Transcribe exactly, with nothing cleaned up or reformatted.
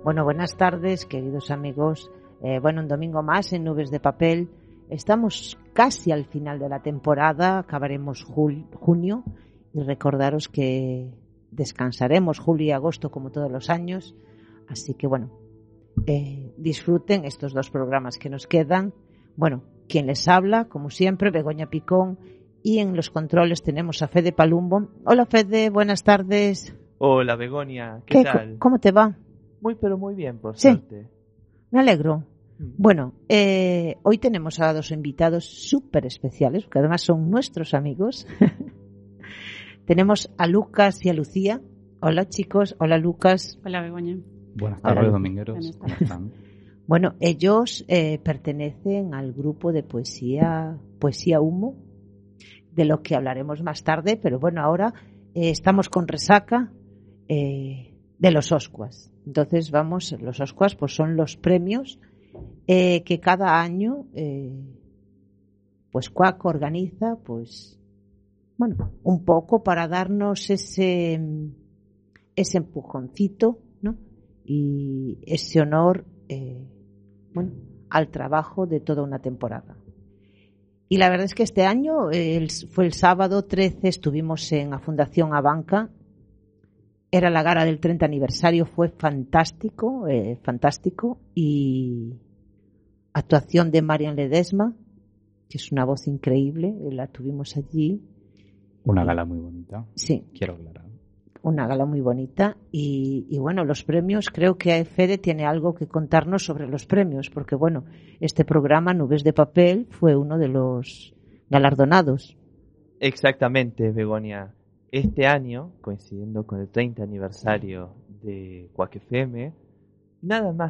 Bueno, buenas tardes, queridos amigos. Eh, bueno, un domingo más en Nubes de Papel. Estamos casi al final de la temporada, acabaremos jul- junio y recordaros que descansaremos julio y agosto como todos los años. Así que bueno, eh, disfruten estos dos programas que nos quedan. Bueno, quien les habla, como siempre, Begoña Picón, y en los controles tenemos a Fede Palumbo. Hola Fede, buenas tardes. Hola Begoña, ¿qué, ¿Qué tal? ¿Cómo te va? Muy pero muy bien, por Sí. suerte. Me alegro. Mm. Bueno, eh, hoy tenemos a dos invitados súper especiales, que además son nuestros amigos. Tenemos a Lucas y a Lucía. Hola chicos, hola Lucas. Hola Begoña. Buenas tardes, Hola. domingueros. Buenas ¿Cómo están? Bueno, ellos eh, pertenecen al grupo de poesía, Poesía Humo, de lo que hablaremos más tarde, pero bueno, ahora eh, estamos con resaca eh, de los Oscuas. Entonces vamos, los Oscuas pues son los premios eh, que cada año eh, pues Cuac organiza, pues bueno, un poco para darnos ese ese empujoncito, ¿no? Y ese honor eh, bueno, al trabajo de toda una temporada. Y la verdad es que este año eh, el, fue el sábado trece, estuvimos en la Fundación Abanca. Era la gala del treinta aniversario, fue fantástico, eh, fantástico. Y actuación de Marian Ledesma, que es una voz increíble, la tuvimos allí. Una gala muy bonita. Sí. Quiero aclarar. Una gala muy bonita. Y, y bueno, los premios, creo que Fede tiene algo que contarnos sobre los premios, porque bueno, este programa, Nubes de Papel, fue uno de los galardonados. Exactamente, Begoña. Este año, coincidiendo con el treinta aniversario de Quack F M, nada más